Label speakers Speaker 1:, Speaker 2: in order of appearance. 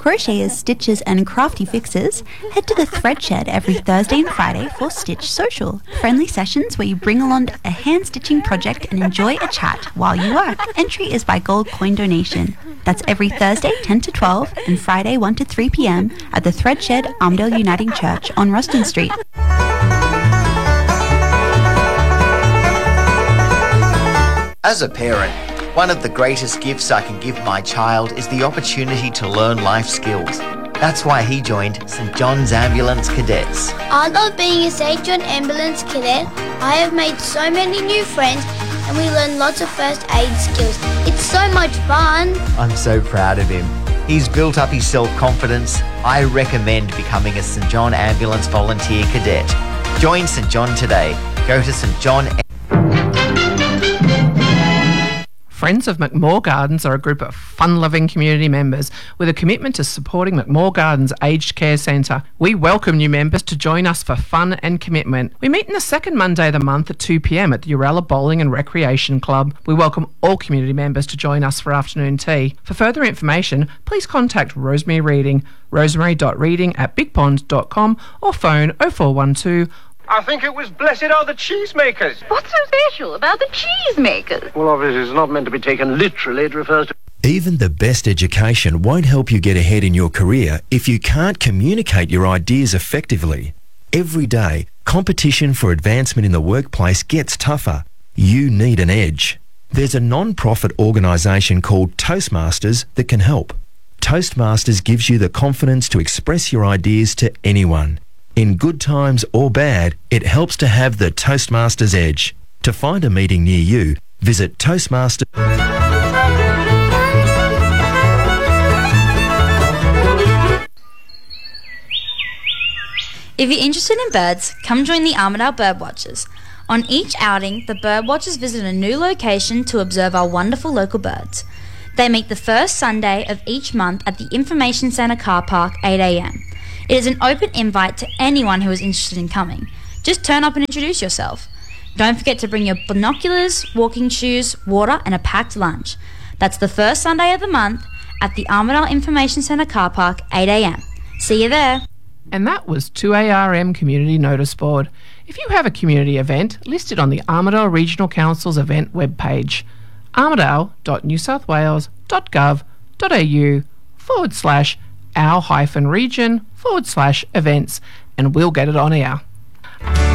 Speaker 1: crocheters, stitchers and crafty fixers, head to the Thread Shed every Thursday and Friday for Stitch Social. Friendly sessions where you bring along a hand-stitching project and enjoy a chat while you work. Entry is by gold coin donation. That's every Thursday 10 to 12 and Friday 1 to 3 p.m. at the Thread Shed, Armadale Uniting Church on Ruston Street.
Speaker 2: As a parent, one of the greatest gifts I can give my child is the opportunity to learn life skills. That's why he joined St John's Ambulance Cadets.
Speaker 3: I love being a St John Ambulance Cadet. I have made so many new friends and we learn lots of first aid skills. It's so much fun.
Speaker 2: I'm so proud of him. He's built up his self-confidence. I recommend becoming a St John Ambulance Volunteer Cadet. Join St John today. Go to St John.
Speaker 4: Friends of McMore Gardens are a group of fun-loving community members with a commitment to supporting McMore Gardens Aged Care Centre. We welcome new members to join us for fun and commitment. We meet on the second Monday of the month at 2 p.m. at the Uralla Bowling and Recreation Club. We welcome all community members to join us for afternoon tea. For further information, please contact Rosemary Reading, rosemary.reading@bigpond.com or phone 0412
Speaker 5: I think it was Blessed Are the Cheesemakers.
Speaker 6: What's so special about the cheesemakers?
Speaker 5: Well, obviously, it's not meant to be taken literally. It refers to...
Speaker 7: Even the best education won't help you get ahead in your career if you can't communicate your ideas effectively. Every day, competition for advancement in the workplace gets tougher. You need an edge. There's a non-profit organisation called Toastmasters that can help. Toastmasters gives you the confidence to express your ideas to anyone. In good times or bad, it helps to have the Toastmasters edge. To find a meeting near you, visit Toastmasters.
Speaker 8: If you're interested in birds, come join the Armadale Birdwatchers. On each outing, the Birdwatchers visit a new location to observe our wonderful local birds. They meet the first Sunday of each month at the Information Centre car park, 8 a.m. It is an open invite to anyone who is interested in coming. Just turn up and introduce yourself. Don't forget to bring your binoculars, walking shoes, water and a packed lunch. That's the first Sunday of the month at the Armadale Information Centre car park, 8 a.m. See you there.
Speaker 4: And that was 2ARM Community Notice Board. If you have a community event, list it on the Armadale Regional Council's event webpage, armadale.newsouthwales.gov.au/our-region/events, and we'll get it on air.